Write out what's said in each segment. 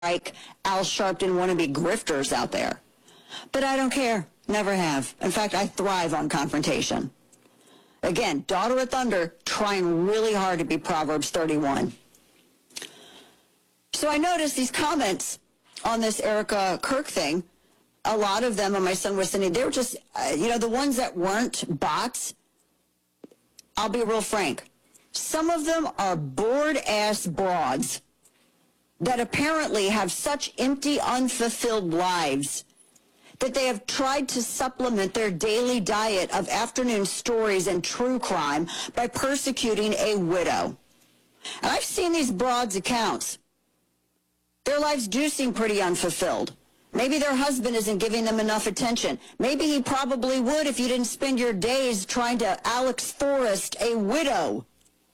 like Al Sharpton wannabe grifters out there. But I don't care. Never have. In fact, I thrive on confrontation. Again, daughter of thunder, trying really hard to be Proverbs 31. So I noticed these comments on this Erica Kirk thing. A lot of them, and my son was sending, they were just, the ones that weren't bots. I'll be real frank. Some of them are bored-ass broads that apparently have such empty, unfulfilled lives that they have tried to supplement their daily diet of afternoon stories and true crime by persecuting a widow. And I've seen these broads' accounts. Their lives do seem pretty unfulfilled. Maybe their husband isn't giving them enough attention. Maybe he probably would if you didn't spend your days trying to Alex Forrest a widow.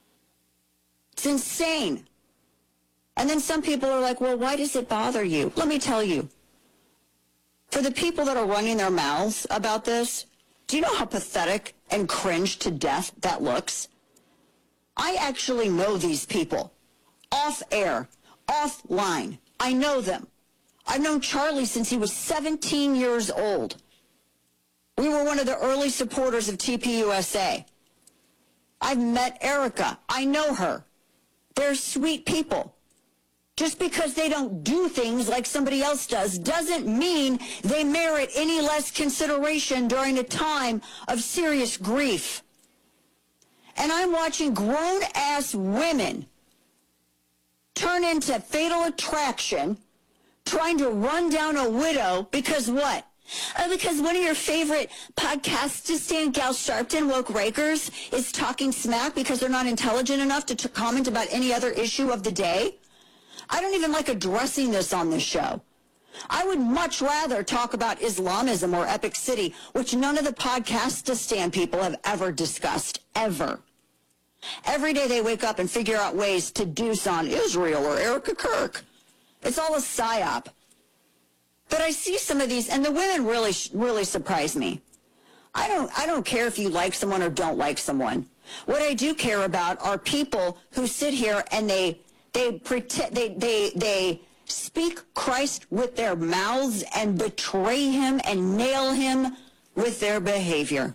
It's insane. And then some people are like, well, why does it bother you? Let me tell you. For the people that are running their mouths about this, do you know how pathetic and cringe to death that looks? I actually know these people. Off air, offline. I know them. I've known Charlie since he was 17 years old. We were one of the early supporters of TPUSA. I've met Erica. I know her. They're sweet people. Just because they don't do things like somebody else does doesn't mean they merit any less consideration during a time of serious grief. And I'm watching grown-ass women turn into Fatal Attraction trying to run down a widow because what? Because one of your favorite podcastistan, Gal Sharpton, woke rakers, is talking smack because they're not intelligent enough to comment about any other issue of the day? I don't even like addressing this on this show. I would much rather talk about Islamism or Epic City, which none of the Podcastistan people have ever discussed, ever. Every day they wake up and figure out ways to deuce on Israel or Erica Kirk. It's all a psyop. But I see some of these, and the women really surprise me. I don't care if you like someone or don't like someone. What I do care about are people who sit here and they speak Christ with their mouths and betray him and nail him with their behavior.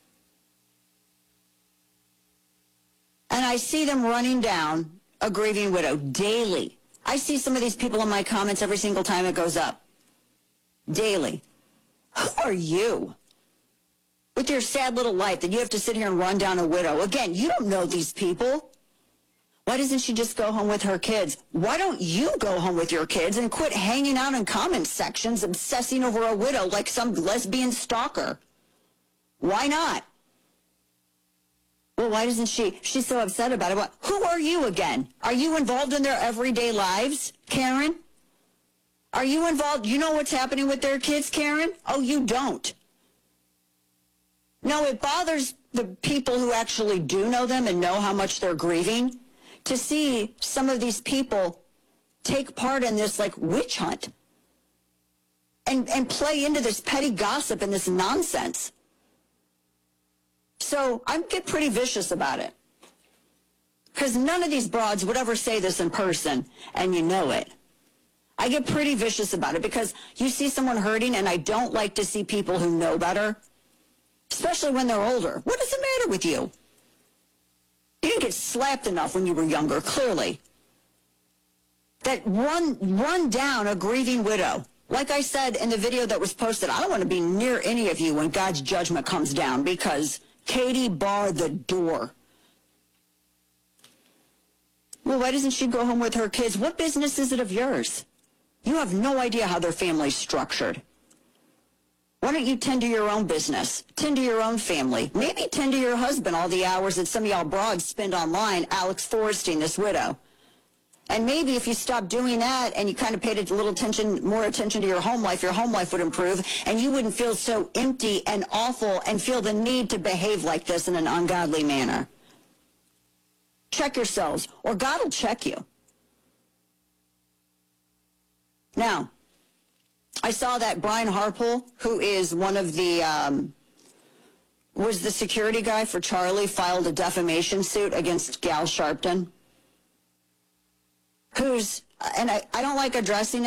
And I see them running down a grieving widow daily. I see some of these people in my comments every single time it goes up. Daily. Who are you? With your sad little life that you have to sit here and run down a widow. Again, you don't know these people. Why doesn't she just go home with her kids? Why don't you go home with your kids and quit hanging out in comment sections obsessing over a widow like some lesbian stalker? Why not? Well, why doesn't she's so upset about it? Well, who are you again? Are you involved in their everyday lives, Karen? Are you involved? You know what's happening with their kids, Karen? Oh, you don't. No, it bothers the people who actually do know them and know how much they're grieving to see some of these people take part in this like witch hunt and play into this petty gossip and this nonsense. So I get pretty vicious about it. Because none of these broads would ever say this in person, and you know it. I get pretty vicious about it because you see someone hurting, and I don't like to see people who know better, especially when they're older. What is the matter with you? You didn't get slapped enough when you were younger, clearly. That run down a grieving widow. Like I said in the video that was posted, I don't want to be near any of you when God's judgment comes down because Katie barred the door. Well, why doesn't she go home with her kids? What business is it of yours? You have no idea how their family's structured. Why don't you tend to your own business? Tend to your own family. Maybe tend to your husband all the hours that some of y'all broads spend online Alex Forresting this widow. And maybe if you stopped doing that and you kind of paid a little more attention to your home life would improve and you wouldn't feel so empty and awful and feel the need to behave like this in an ungodly manner. Check yourselves, or God will check you. Now, I saw that Brian Harpole, who is one of the, was the security guy for Charlie, filed a defamation suit against Gal Sharpton. who's, and I don't like addressing